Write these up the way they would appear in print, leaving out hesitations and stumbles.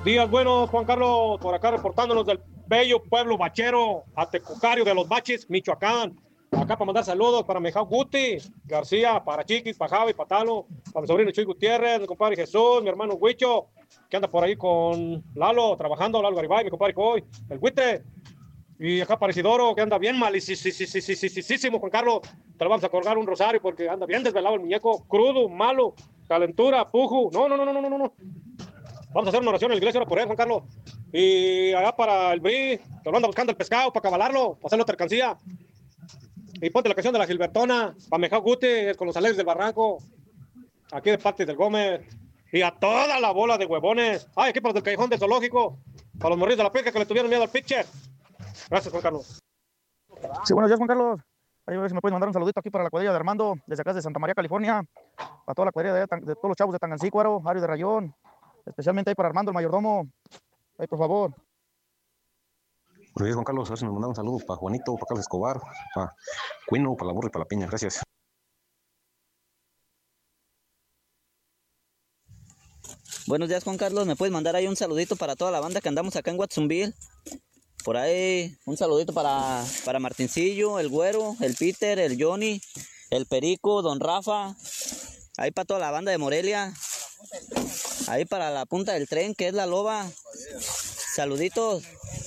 Días buenos, Juan Carlos, por acá reportándonos del bello pueblo bachero, Atecucario de los Baches, Michoacán. Acá para mandar saludos para Mejao Guti, García, para Chiquis, para Javi, para Talo, para mi sobrino Chuy Gutiérrez, mi compadre Jesús, mi hermano Huicho, que anda por ahí con Lalo, trabajando, Lalo Garibay, mi compadre Coy, el Huite, y acá para Isidoro, que anda bien malicísimo, Juan Carlos. Te lo vamos a colgar un rosario porque anda bien desvelado el muñeco, crudo, malo, calentura, pujo. No, no, no, no, no, no, no. Vamos a hacer una oración en la iglesia ahora por él, Juan Carlos. Y allá para el BRI, te lo anda buscando el pescado para cabalarlo, para hacerlo tercancía. Y ponte la canción de la Gilbertona, para Mejao Guti, con los alegres del barranco, aquí de parte del Gómez. Y a toda la bola de huevones. Ay, aquí para los del callejón del zoológico, para los morrillos de la pesca que le tuvieron miedo al pitcher. Gracias, Juan Carlos. Sí, buenos días, Juan Carlos. Ahí a ver si me puedes mandar un saludito aquí para la cuadrilla de Armando, desde acá de Santa María, California. Para toda la cuadrilla de todos los chavos de Tangancícuaro, Ario de Rayón. Especialmente ahí para Armando, el mayordomo. Ahí, por favor. Buenos días, Juan Carlos. A ver si nos mandaron saludos para Juanito, para Carlos Escobar, para Cuino, para la Burra y para la Piña. Gracias. Buenos días, Juan Carlos. ¿Me puedes mandar ahí un saludito para toda la banda que andamos acá en Watsonville? Por ahí, un saludito para Martincillo, el Güero, el Peter, el Johnny, el Perico, Don Rafa. Ahí para toda la banda de Morelia. Ahí para la punta del tren, que es la Loba. Saluditos.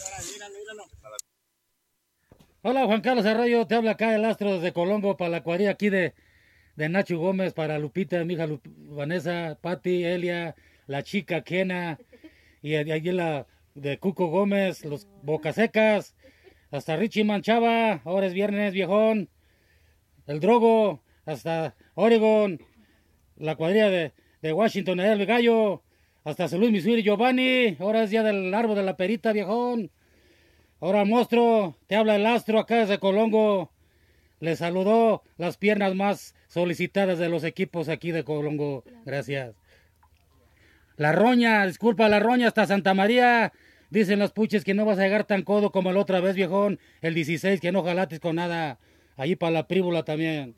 Hola, Juan Carlos Arroyo, te habla acá el Astro desde Colombo para la cuadrilla aquí de Nacho Gómez, para Lupita, mi hija Vanessa, Patti, Elia, la chica Kena, y allí la de Cuco Gómez, los Bocasecas, hasta Richie Manchava, ahora es viernes, viejón, el Drogo, hasta Oregon, la cuadrilla de Washington, el Gallo, hasta San Luis, Missouri, Giovanni, ahora es día del árbol de la perita, viejón. Ahora, monstruo, te habla el Astro acá desde Colongo. Le saludó las piernas más solicitadas de los equipos aquí de Colongo. Gracias. La Roña, disculpa, la Roña hasta Santa María. Dicen los puches que no vas a llegar tan codo como la otra vez, viejón. El 16, que no jalates con nada. Allí para la príbula también.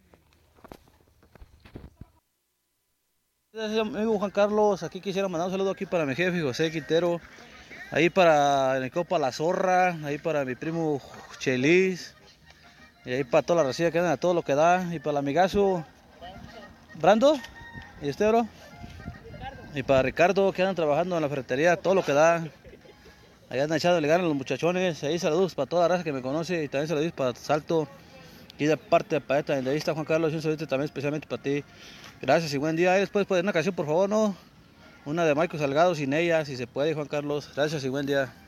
Gracias, amigo Juan Carlos. Aquí quisiera mandar un saludo aquí para mi jefe José Quintero. Ahí para el Copa La Zorra, ahí para mi primo Chelis, y ahí para toda la racilla que dan a todo lo que da, y para el amigazo Brando, y este bro, y para Ricardo que andan trabajando en la ferretería, todo lo que da. Ahí andan echando le ganan los muchachones, ahí saludos para toda la raza que me conoce, y también saludos para Salto, y de parte de para esta entrevista Juan Carlos, y un saludo también especialmente para ti. Gracias y buen día. Ahí después poner una canción por favor, ¿no? Una de Marcos Salgado, Sin ella, si se puede, Juan Carlos. Gracias y buen día.